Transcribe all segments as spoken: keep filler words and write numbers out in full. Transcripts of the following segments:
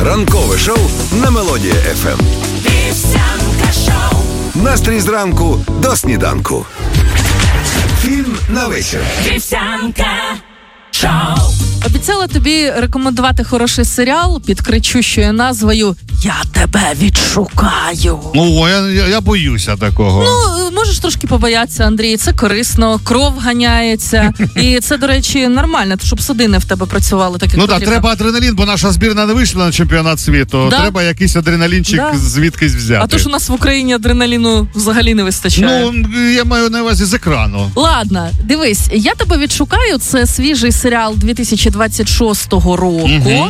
Ранкове шоу на Мелодія еф ем. Вівсянка шоу. Настрій зранку до сніданку. Фільм на вечір. Вівсянка шоу. Обіцяла тобі рекомендувати хороший серіал під кричущою назвою «Я тебе відшукаю». Ну, я, я, я боюся такого. Ну, можеш трошки побоятися, Андрій. Це корисно, кров ганяється. І це, до речі, нормально, щоб судини в тебе працювали так, як Ну так, треба адреналін, бо наша збірна не вийшла на чемпіонат світу. Да? Треба якийсь адреналінчик да. звідкись взяти. А то ж у нас в Україні адреналіну взагалі не вистачає. Ну, я маю на увазі з екрану. Ладно, дивись, «Я тебе відшукаю» – це свіжий серіал дві тисячі двадцять шостого року. Угу.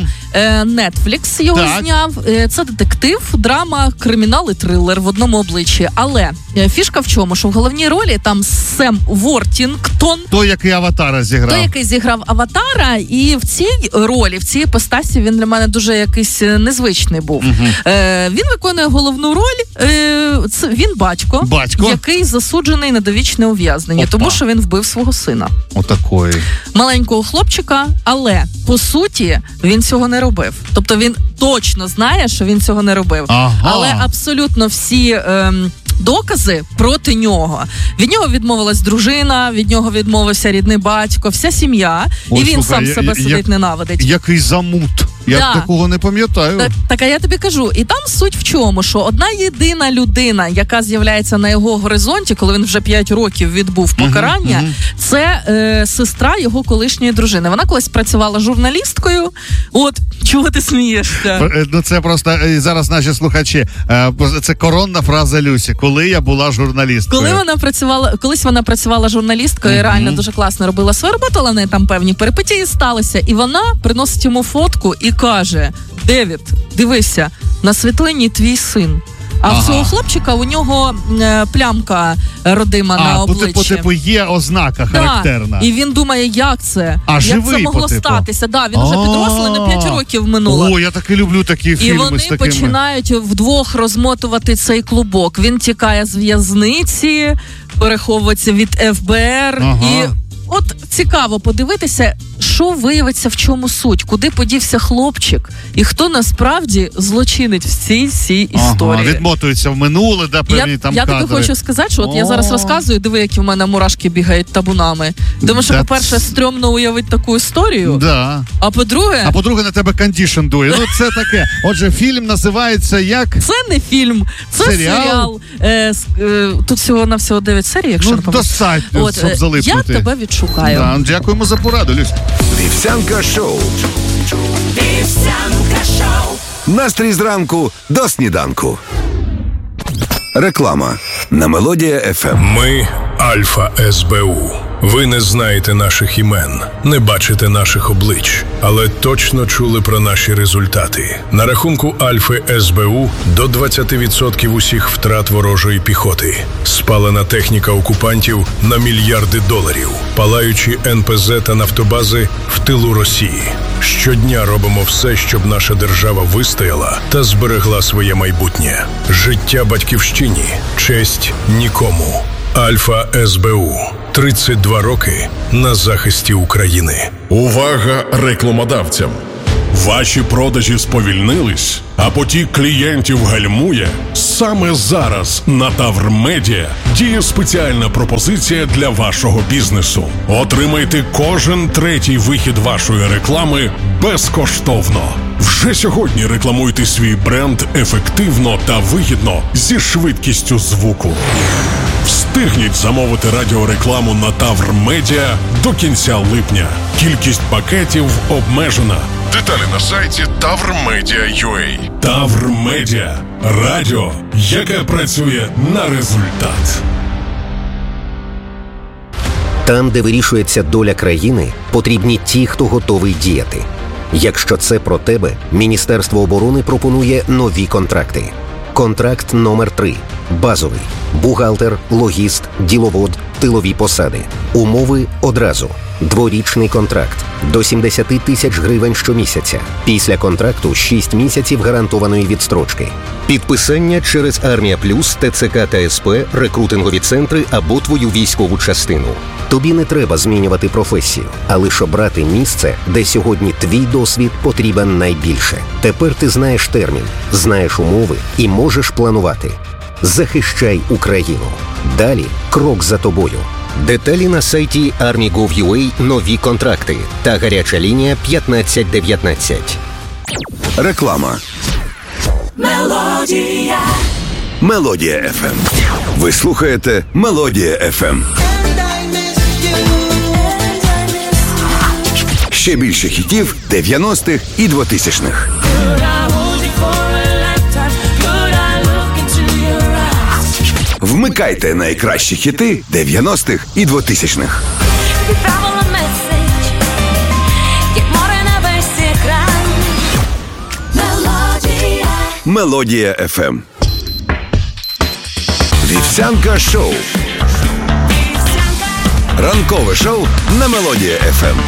Netflix його так. зняв. Це детектив, драма, кримінал і трилер в одному обличчі. Але фішка в чому? Що в головній ролі там Сем Вортінгтон. Той, який Аватара зіграв. Той, який зіграв Аватара. І в цій ролі, в цій іпостасі він для мене дуже якийсь незвичний був. Угу. Е, він виконує головну роль. Е, це, він батько, батько, який засуджений на довічне ув'язнення. Опа. Тому що він вбив свого сина. Отакої. Маленького хлопчика, але, по суті, він цього не робив. Тобто він точно знає, що він цього не робив. Ага. Але абсолютно всі ем, докази проти нього. Від нього відмовилась дружина, від нього відмовився рідний батько, вся сім'я. Ой, і він слухай, сам себе я, сидить, як, ненавидить. Який замут. Я да. такого не пам'ятаю. Так, так, а я тобі кажу. І там суть в чому, що одна єдина людина, яка з'являється на його горизонті, коли він вже п'ять років відбув покарання, uh-huh, uh-huh. це е, сестра його колишньої дружини. Вона колись працювала журналісткою. От, чого ти смієшся? Ну це просто, зараз наші слухачі, це коронна фраза Люсі. Коли я була журналісткою. Коли вона працювала, колись вона працювала журналісткою, uh-huh. і реально дуже класно робила свою роботу, але в неї там певні перипетії сталися. І вона приносить йому фотку і каже: Девід, дивися, на світлині твій син. А ага. в цього хлопчика у нього е, плямка родима а, на обличчі. А, по типу є ознака характерна. Да. І він думає, як це? А, як живий, це могло по типу? статися? Да, він вже підрослий, на п'ять років минуло. О, я таки люблю такі фільми. І вони з такими. починають вдвох розмотувати цей клубок. Він тікає з в'язниці, переховується від еф бе ер ага. і... От цікаво подивитися, що виявиться, в чому суть, куди подівся хлопчик і хто насправді злочинить в цій всій історії. Ага, відмотується в минуле, де певні я, там я кадри. Я тобі хочу сказати, що от я зараз розказую, диви, які в мене мурашки бігають табунами. Тому що, That's... по-перше, стрьомно уявити таку історію, да. а по-друге... А по-друге, на тебе кондішн дує. Ну, це таке. Отже, фільм називається як? Це не фільм, це серіал. серіал. Е, е, тут всього-навсього дев'ять серій, якщо ну, не помилюсь. достатньо, от, щоб залипнути. Я тебе відшукаю. Да, дякуємо за пораду, Люсь. Вівсянка шоу. Вівсянка шоу. Настрій зранку до сніданку. Реклама на Мелодія еф ем. Ми Альфа ес бе у. Ви не знаєте наших імен, не бачите наших облич, але точно чули про наші результати. На рахунку Альфи ес бе у до двадцять відсотків усіх втрат ворожої піхоти. Спалена техніка окупантів на мільярди доларів. Палаючі ен пе зет та нафтобази в тилу Росії. Щодня робимо все, щоб наша держава вистояла та зберегла своє майбутнє. Життя батьківщині, честь нікому. Альфа ес бе у. тридцять два роки на захисті України. Увага рекламодавцям! Ваші продажі сповільнились, а потік клієнтів гальмує? Саме зараз на Тавр Медіа діє спеціальна пропозиція для вашого бізнесу. Отримайте кожен третій вихід вашої реклами безкоштовно. Вже сьогодні рекламуйте свій бренд ефективно та вигідно зі швидкістю звуку. Встигніть замовити радіорекламу на Тавр Медіа до кінця липня. Кількість пакетів обмежена. Деталі на сайті тавр медіа крапка ю а. Тавр Медіа. Радіо, яке працює на результат. Там, де вирішується доля країни, потрібні ті, хто готовий діяти. Якщо це про тебе, Міністерство оборони пропонує нові контракти. Контракт номер три. Базовий. Бухгалтер, логіст, діловод, тилові посади. Умови одразу. Дворічний контракт. До сімдесят тисяч гривень щомісяця. Після контракту шість місяців гарантованої відстрочки. Підписання через Армія Плюс, ТЦК та СП, рекрутингові центри або твою військову частину. Тобі не треба змінювати професію, а лише обрати місце, де сьогодні твій досвід потрібен найбільше. Тепер ти знаєш термін, знаєш умови і можеш планувати. Захищай Україну. Далі крок за тобою. Деталі на сайті армі точка гов точка ю а, нові контракти та гаряча лінія п'ятнадцять дев'ятнадцять. Реклама. Мелодія. Мелодія еф ем. Ви слухаєте Мелодія еф ем. Ще більше хітів дев'яностих і двотисячних. Вмикайте найкращі хіти дев'яностих і двотисячних. Мелодія еф ем. Вівсянка шоу. Ранкове шоу на Мелодія еф ем.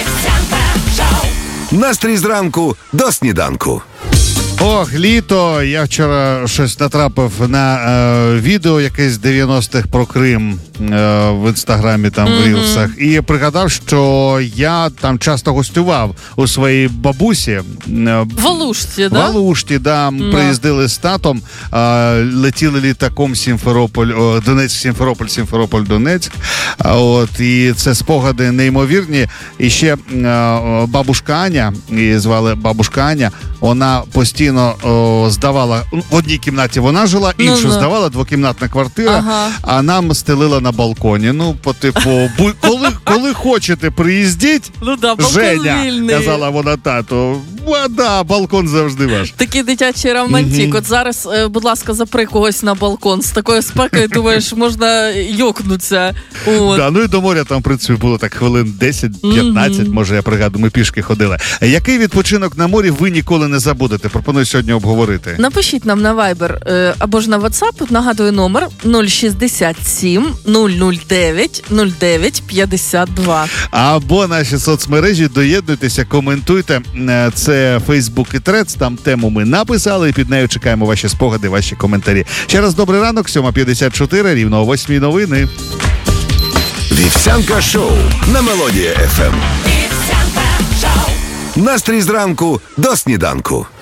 Настрій зранку до сніданку. Ох, літо. Я вчора щось натрапив на е, відео якесь з дев'яностих про Крим е, в інстаграмі, там mm-hmm. в рілсах. І пригадав, що я там часто гостював у своїй бабусі. Е, в Алушті, да? В Алушті, да. Mm-hmm. Приїздили з татом, е, летіли літаком Сімферополь, о, Донецьк, Сімферополь, Сімферополь, Донецьк. А, от, і це спогади неймовірні. І ще е, бабушка Аня, її звали бабушка Аня, вона постійно О, здавала, в одній кімнаті вона жила, іншу ну, здавала, двокімнатна квартира, ага. а нам стелила на балконі. Ну, по типу, коли, коли хочете, приїздіть, ну, да, Женя, вільний. Казала вона тату, да, балкон завжди ваш. Такий дитячий романтик. Mm-hmm. От зараз, будь ласка, запри когось на балкон з такою спекою, думаєш, можна йокнутися. От. Да, ну і до моря там, в принципі, було так хвилин десять-п'ятнадцять, mm-hmm. може, я пригадую, ми пішки ходили. Який відпочинок на морі ви ніколи не забудете? Пропоную сьогодні обговорити. Напишіть нам на Viber е, або ж на WhatsApp, нагадую номер нуль шістдесят сім нуль нуль дев'ять нуль дев'ять п'ятдесят два. Або наші соцмережі, доєднуйтеся, коментуйте. Це Facebook і Threads, там тему ми написали, і під нею чекаємо ваші спогади, ваші коментарі. Ще раз добрий ранок, сьома п'ятдесят чотири, рівно о восьмій новини. Вівсянка шоу на Мелодія еф ем. Настрій зранку до сніданку.